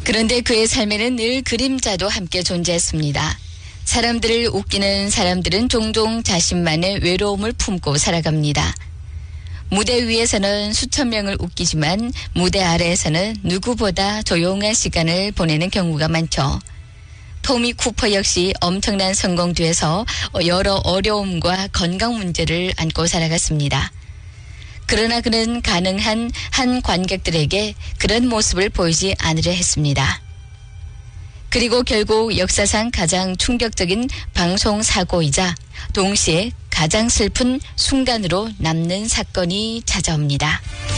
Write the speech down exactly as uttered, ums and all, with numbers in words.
그런데 그의 삶에는 늘 그림자도 함께 존재했습니다. 사람들을 웃기는 사람들은 종종 자신만의 외로움을 품고 살아갑니다. 무대 위에서는 수천 명을 웃기지만 무대 아래에서는 누구보다 조용한 시간을 보내는 경우가 많죠. 토미 쿠퍼 역시 엄청난 성공 뒤에서 여러 어려움과 건강 문제를 안고 살아갔습니다. 그러나 그는 가능한 한 관객들에게 그런 모습을 보이지 않으려 했습니다. 그리고 결국 역사상 가장 충격적인 방송 사고이자 동시에 가장 슬픈 순간으로 남는 사건이 찾아옵니다.